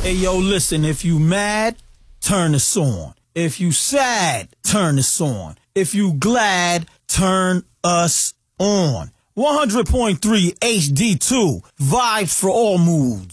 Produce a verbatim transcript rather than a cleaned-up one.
Hey, yo, listen, if you mad, turn this on. If you sad, turn this on. If you glad, turn us on. one hundred point three H D two, vibes for all moods.